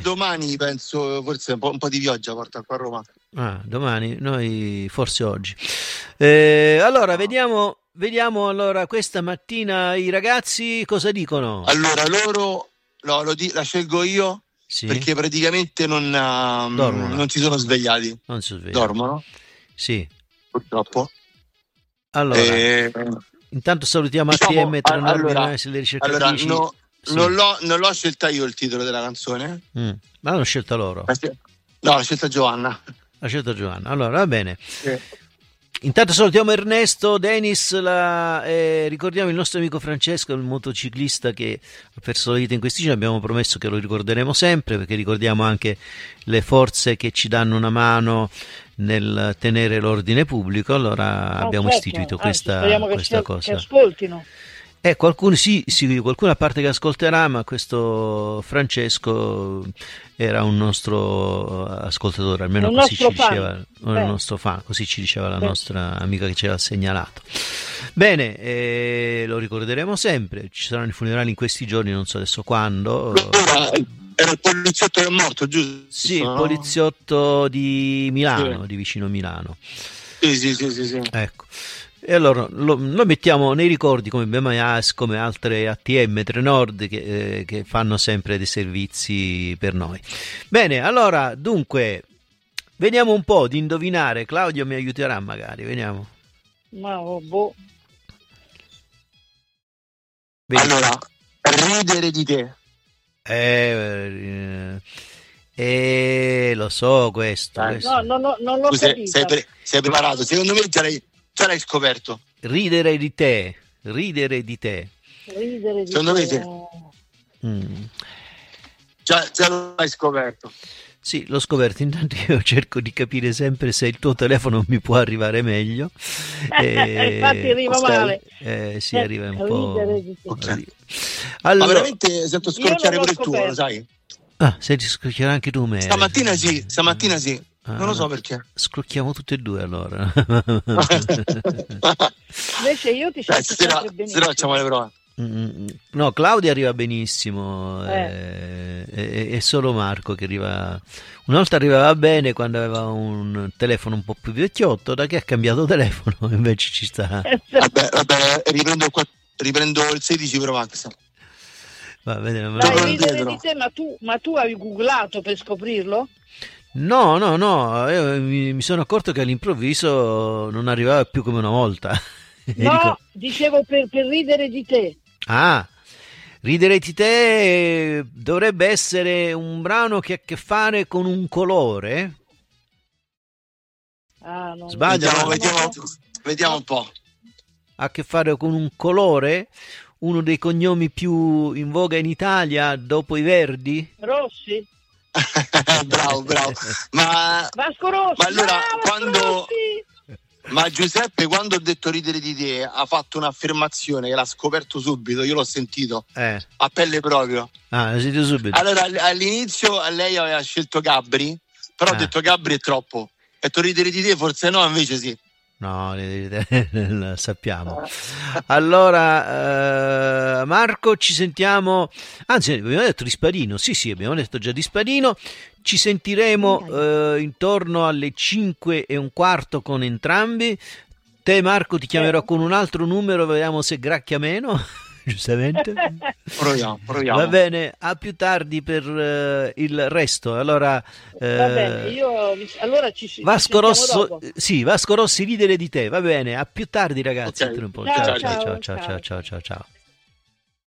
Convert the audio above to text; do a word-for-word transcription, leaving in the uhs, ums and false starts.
domani penso, forse un po', un po' di pioggia porta qua a Roma. Ah, domani, noi forse oggi. Eh, allora, vediamo, vediamo allora questa mattina i ragazzi cosa dicono. Allora, loro no, lo di- la scelgo io Sì, perché praticamente non, um, dormono, non si sono svegliati. non si sveglia. Dormono, Sì, purtroppo. allora, E, intanto salutiamo diciamo, A T M tra a- norme allora, e le allora ricercatrici. no, Sì. non, l'ho, non l'ho scelta io il titolo della canzone. Mm, ma l'hanno scelta loro, Ma se- No, l'ha scelta Giovanna. l'ha scelta Giovanna. Allora, va bene. Sì. Intanto salutiamo Ernesto, Denis, la, eh, ricordiamo il nostro amico Francesco, il motociclista che ha perso la vita in questi giorni, abbiamo promesso che lo ricorderemo sempre perché ricordiamo anche le forze che ci danno una mano nel tenere l'ordine pubblico, allora No, abbiamo certo, istituito anzi, questa, speriamo che, questa sia- cosa. che ascoltino. Eh, qualcuno sì, sì, qualcuno a parte che ascolterà, ma questo Francesco era un nostro ascoltatore, almeno Un così ci nostro fan. diceva, un Beh. nostro fan, così ci diceva la Beh. nostra amica che ce l'ha segnalato. Bene, eh, lo ricorderemo sempre, ci saranno i funerali in questi giorni, non so adesso quando. Allora, era il poliziotto che è morto, giusto? Sì, il No? poliziotto di Milano, Sì. di vicino Milano. Sì, sì, sì, sì, sì. Ecco. E allora lo, lo mettiamo nei ricordi come B M I, come altre A T M, Trenord che, eh, che fanno sempre dei servizi per noi. Bene, allora dunque vediamo un po' di indovinare. Claudio mi aiuterà magari, vediamo. Ma oh, boh. Vedi. Allora, ridere di te. Eh, eh, eh, lo so questo, Dai. questo. No, no, no, non l'ho Tu sei, capita. sei, pre- sei preparato? Secondo me già l'hai, già l'hai scoperto. Ridere di te, ridere di te. Ridere di Secondo me te. sì. Mm. Già, già l'hai scoperto. Sì, l'ho scoperto, intanto io cerco di capire sempre se il tuo telefono mi può arrivare meglio. Eh, Infatti arriva ok. male. eh, sì, arriva un Ridere po'. di te. Ok. Così. Ma Allora, veramente sento scrocchiare Io non pure l'ho il tuo, lo scoperto. sai? ah, senti, scrocchiare anche tu me. Stamattina sì, stamattina sì. Non lo so Ah, perché. Scrocchiamo tutte e due allora. Invece io ti Dai, sento stasera, sempre benissimo. stasera facciamo le prove. Mm, no, Claudia arriva benissimo, Eh. eh, è, è solo Marco che arriva. Una volta arrivava bene quando aveva un telefono un po' più vecchiotto, da che ha cambiato telefono invece ci sta. Vabbè, vabbè, riprendo il, qua- riprendo il sedici Pro Max. Va bene, ma- Dai, Torno ridere indietro. di te, ma tu, ma tu hai googlato per scoprirlo? No, no, no, io mi, mi sono accorto che all'improvviso non arrivava più come una volta. E No, dico, dicevo per, per ridere di te. ah, ridere di te eh, dovrebbe essere un brano che ha a che fare con un colore? Ah, non Sbaglio, Vediamo, no? vediamo, vediamo un po'. Ha a che fare con un colore? Uno dei cognomi più in voga in Italia dopo i Verdi? Rossi? Bravo, bravo. Ma, Vasco Rossi! ma allora, Bravo, quando, Rossi! ma Giuseppe, quando ho detto ridere di te, ha fatto un'affermazione che l'ha scoperto subito, io l'ho sentito Eh, a pelle proprio. ah, lo sentite subito. Allora, all- all'inizio lei aveva scelto Gabri, però Ah. ho detto Gabri è troppo. Ho detto ridere di te, forse no, invece sì. No, lo sappiamo. Allora, eh, Marco, ci sentiamo. Anzi, abbiamo detto di Spadino. Sì, sì, abbiamo detto già di Spadino. Ci sentiremo eh, intorno alle cinque e un quarto con entrambi. Te, Marco, ti chiamerò con un altro numero, vediamo se gracchia meno. Giustamente. Proviamo, proviamo. Va bene, a più tardi per eh, il resto. Allora, eh, Va bene, io allora ci, ci Vasco sentiamo Rosso, dopo. sì, Vasco Rossi ridere di te, va bene, a più tardi ragazzi. Ok. Tra un po'. Ciao, ciao, ciao, ciao, ciao, ciao, ciao. ciao, ciao, ciao.